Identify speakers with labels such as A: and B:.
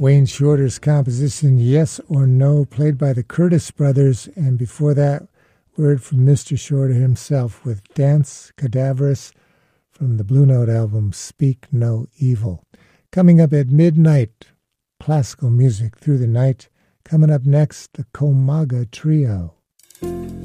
A: Wayne Shorter's composition Yes or No, played by the Curtis Brothers, and before that, word from Mr. Shorter himself with Dance Cadaverous from the Blue Note album Speak No Evil. Coming up at midnight, classical music through the night. Coming up next, the Komaga Trio.